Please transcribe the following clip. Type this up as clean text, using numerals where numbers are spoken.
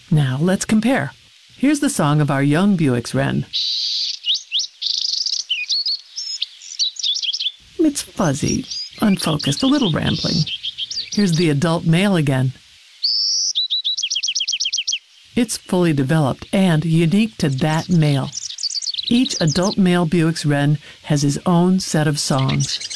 Now, let's compare. Here's the song of our young Bewick's wren. It's fuzzy, unfocused, a little rambling. Here's the adult male again. It's fully developed and unique to that male. Each adult male Bewick's wren has his own set of songs.